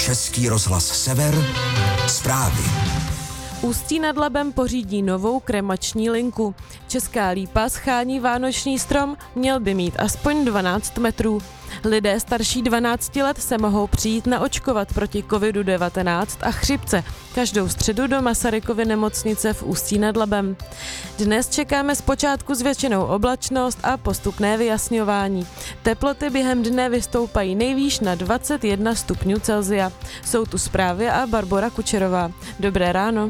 Český rozhlas Sever, zprávy. Ústí nad Labem pořídí novou kremační linku. Česká Lípa schání vánoční strom, měl by mít aspoň 12 metrů. Lidé starší 12 let se mohou přijít naočkovat proti COVID-19 a chřipce každou středu do Masarykovy nemocnice v Ústí nad Labem. Dnes čekáme zpočátku zvětšenou oblačnost a postupné vyjasňování. Teploty během dne vystoupají nejvýš na 21 stupňů Celsia. Jsou tu zprávy a Barbora Kučerová. Dobré ráno.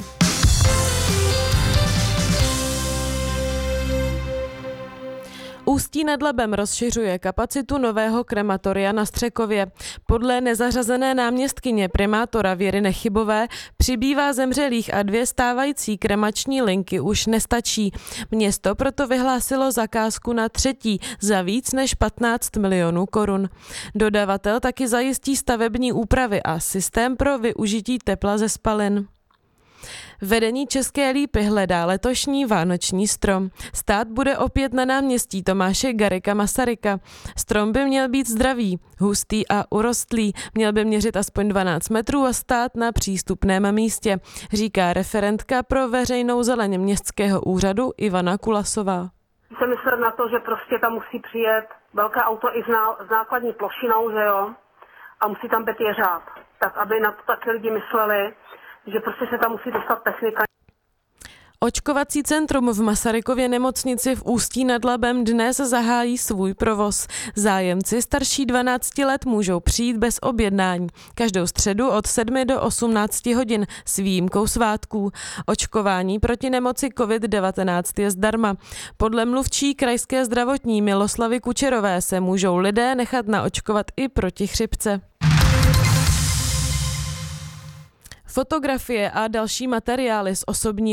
Ústí nad Labem rozšiřuje kapacitu nového krematoria na Střekově. Podle nezařazené náměstkyně primátora Věry Nechybové přibývá zemřelých a 2 stávající kremační linky už nestačí. Město proto vyhlásilo zakázku na 3. za víc než 15 milionů korun. Dodavatel taky zajistí stavební úpravy a systém pro využití tepla ze spalin. Vedení České Lípy hledá letošní vánoční strom. Stát bude opět na náměstí Tomáše Garrigua Masaryka. Strom by měl být zdravý, hustý a urostlý. Měl by měřit aspoň 12 metrů a stát na přístupném místě, říká referentka pro veřejnou zeleň městského úřadu Ivana Kulasová. Jsem myslet na to, že prostě tam musí přijet velké auto i s nákladní plošinou, že jo, a musí tam být jeřáb. Tak aby na to taky lidi mysleli, že prostě se tam musí dostat technika. Očkovací centrum v Masarykově nemocnici v Ústí nad Labem dnes zahájí svůj provoz. Zájemci starší 12 let můžou přijít bez objednání. Každou středu od 7 do 18 hodin s výjimkou svátků. Očkování proti nemoci COVID-19 je zdarma. Podle mluvčí krajské zdravotní Miloslavy Kučerové se můžou lidé nechat naočkovat i proti chřipce. Fotografie a další materiály z osobní